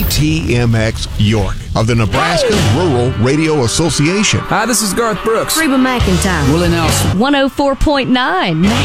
KTMX York of the Nebraska Rural Radio Association. Hi, this is Garth Brooks. Reba McEntire. Willie Nelson. 104.9